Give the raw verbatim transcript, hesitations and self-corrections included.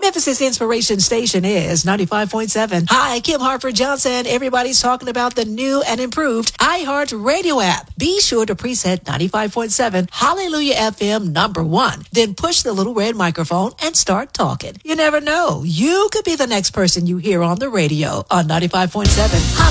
Memphis' inspiration station is ninety-five point seven. Hi, Kim Harper Johnson. Everybody's talking about the new and improved iHeart Radio app. Be sure to preset ninety-five point seven Hallelujah F M number one. Then push the little red microphone and start talking. You never know. You could be the next person you hear on the radio on ninety-five point seven Hallelujah.